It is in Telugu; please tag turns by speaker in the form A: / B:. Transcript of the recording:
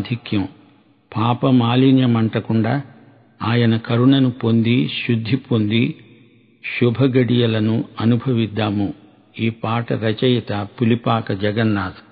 A: ఆధిక్యం, పాప మాలిన్యమంటకుండా ఆయన కరుణను పొంది శుద్ధి పొంది శుభగడియలను అనుభవిద్దాము. ఈ పాట రచయిత పులిపాక జగన్నాథ్.